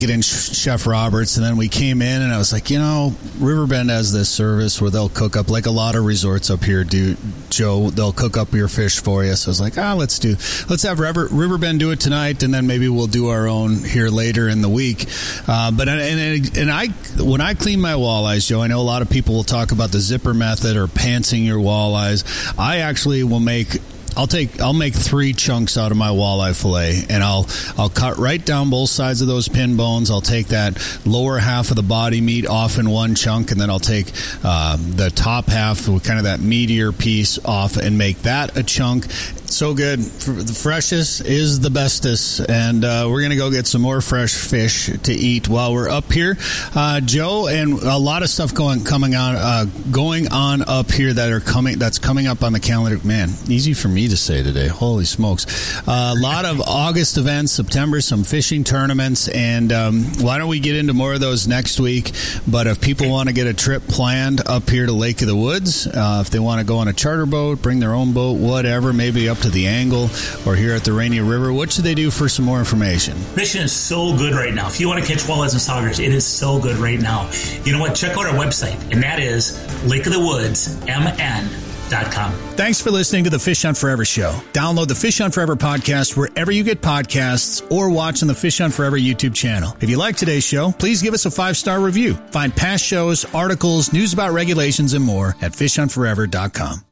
get in Chef Roberts, and then we came in, and I was like, Riverbend has this service where they'll cook up, like a lot of resorts up here do, Joe. They'll cook up your fish for you. So I was like, let's have Riverbend do it tonight, and then maybe we'll do our own here later in the week. But when I clean my walleyes, Joe, I know a lot of people will talk about the zipper method or pantsing your walleyes. I actually will I'll make 3 chunks out of my walleye fillet, and I'll cut right down both sides of those pin bones. I'll take that lower half of the body meat off in one chunk, and then I'll take the top half, kind of that meatier piece, off and make that a chunk. So good. The freshest is the bestest, and we're going to go get some more fresh fish to eat while we're up here, Joe. And a lot of stuff going on up here that's coming up on the calendar. Man, easy for me to say today. Holy smokes! A lot of August events, September, some fishing tournaments, and why don't we get into more of those next week? But if people want to get a trip planned up here to Lake of the Woods, if they want to go on a charter boat, bring their own boat, whatever, maybe up to the Angle or here at the Rainier River, what should they do for some more information? Fishing is so good right now. If you want to catch walleyes and saugers, it is so good right now. You know what? Check out our website, and that is lakeofthewoodsmn.com. Thanks for listening to the Fish Hunt Forever show. Download the Fish Hunt Forever podcast wherever you get podcasts, or watch on the Fish Hunt Forever YouTube channel. If you like today's show, please give us a 5-star review. Find past shows, articles, news about regulations, and more at fishhuntforever.com.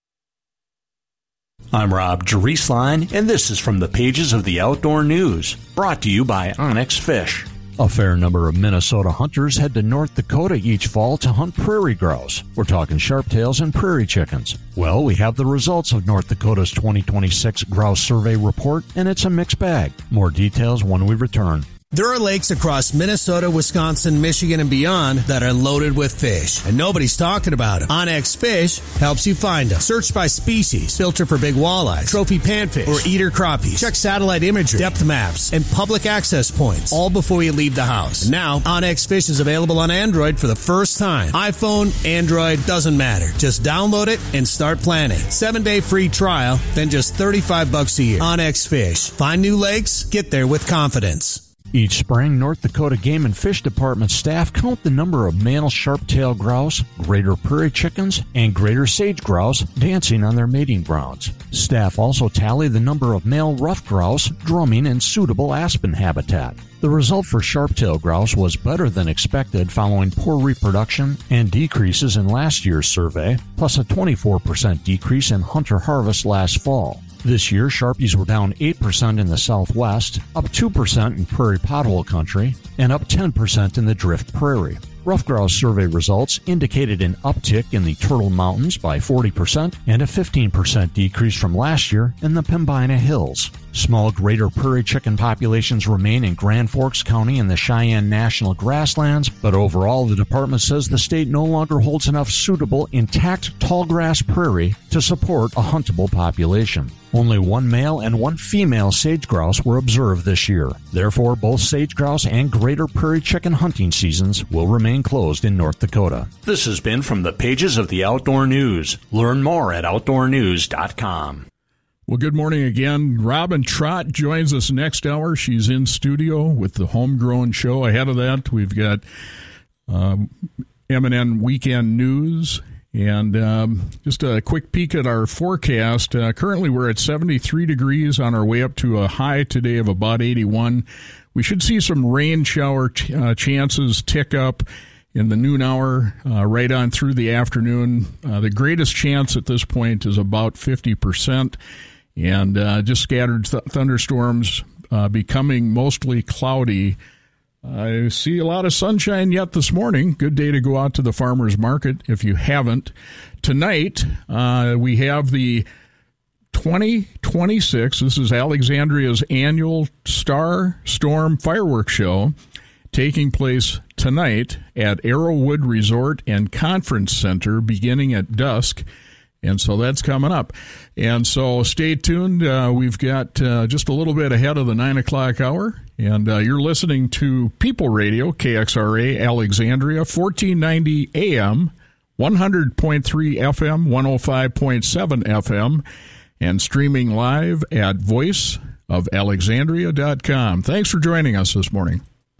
I'm Rob Drieslein, and this is from the pages of the Outdoor News, brought to you by Onyx Fish. A fair number of Minnesota hunters head to North Dakota each fall to hunt prairie grouse. We're talking sharptails and prairie chickens. Well, we have the results of North Dakota's 2026 Grouse Survey Report, and it's a mixed bag. More details when we return. There are lakes across Minnesota, Wisconsin, Michigan, and beyond that are loaded with fish, and nobody's talking about them. Onyx Fish helps you find them. Search by species, filter for big walleyes, trophy panfish, or eater crappies. Check satellite imagery, depth maps, and public access points, all before you leave the house. And now, Onyx Fish is available on Android for the first time. iPhone, Android, doesn't matter. Just download it and start planning. 7-day free trial, then just $35 a year. Onyx Fish. Find new lakes, get there with confidence. Each spring, North Dakota Game and Fish Department staff count the number of male sharp-tailed grouse, greater prairie chickens, and greater sage grouse dancing on their mating grounds. Staff also tally the number of male ruffed grouse drumming in suitable aspen habitat. The result for sharp-tailed grouse was better than expected following poor reproduction and decreases in last year's survey, plus a 24% decrease in hunter harvest last fall. This year, Sharpies were down 8% in the Southwest, up 2% in prairie pothole country, and up 10% in the drift prairie. Ruffed grouse survey results indicated an uptick in the Turtle Mountains by 40% and a 15% decrease from last year in the Pembina Hills. Small greater prairie chicken populations remain in Grand Forks County and the Cheyenne National Grasslands, but overall the department says the state no longer holds enough suitable intact tallgrass prairie to support a huntable population. Only one male and one female sage grouse were observed this year. Therefore, both sage grouse and greater prairie chicken hunting seasons will remain closed in North Dakota. This has been from the pages of the Outdoor News. Learn more at outdoornews.com. Well, good morning again. Robin Trott joins us next hour. She's in studio with the Homegrown Show. Ahead of that, we've got M&N Weekend News. And just a quick peek at our forecast. Currently, we're at 73 degrees on our way up to a high today of about 81. We should see some rain shower chances tick up in the noon hour right on through the afternoon. The greatest chance at this point is about 50%. And just scattered thunderstorms becoming mostly cloudy. I see a lot of sunshine yet this morning. Good day to go out to the farmer's market if you haven't. Tonight, we have the 2026, this is Alexandria's annual Star Storm Fireworks Show, taking place tonight at Arrowwood Resort and Conference Center beginning at dusk. And so that's coming up. And so stay tuned. We've got just a little bit ahead of the 9 o'clock hour. And you're listening to People Radio, KXRA, Alexandria, 1490 AM, 100.3 FM, 105.7 FM, and streaming live at voiceofalexandria.com. Thanks for joining us this morning.